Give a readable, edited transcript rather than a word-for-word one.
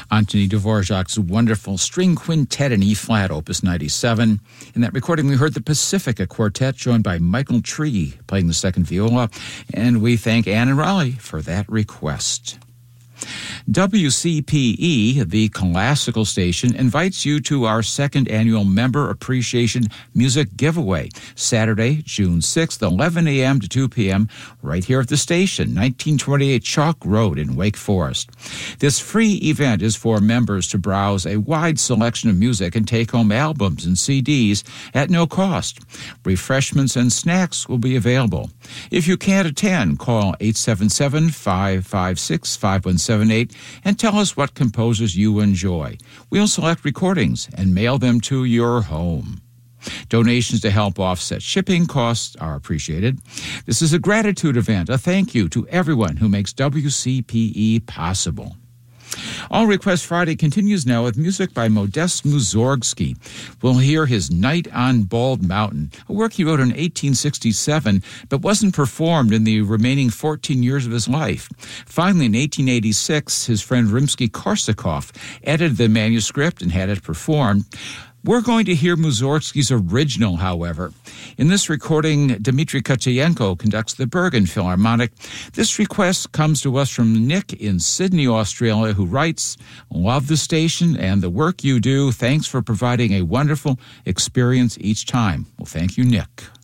Anthony Dvorak's wonderful string quintet in E-flat, Opus 97. In that recording, we heard the Pacifica Quartet, joined by Michael Tree, playing the second viola, and we thank Ann and Raleigh for that request. WCPE, the classical station, invites you to our second annual Member Appreciation Music Giveaway, Saturday, June 6th, 11 a.m. to 2 p.m., right here at the station, 1928 Chalk Road in Wake Forest. This free event is for members to browse a wide selection of music and take home albums and CDs at no cost. Refreshments and snacks will be available. If you can't attend, call 877-556-5178 and tell us what composers you enjoy. We'll select recordings and mail them to your home. Donations to help offset shipping costs are appreciated. This is a gratitude event, a thank you to everyone who makes WCPE possible. All Request Friday continues now with music by Modest Mussorgsky. We'll hear his Night on Bald Mountain, a work he wrote in 1867 but wasn't performed in the remaining 14 years of his life. Finally, in 1886, his friend Rimsky-Korsakov edited the manuscript and had it performed. We're going to hear Mussorgsky's original, however. In this recording, Dmitry Kochayenko conducts the Bergen Philharmonic. This request comes to us from Nick in Sydney, Australia, who writes, "Love the station and the work you do. Thanks for providing a wonderful experience each time." Well, thank you, Nick.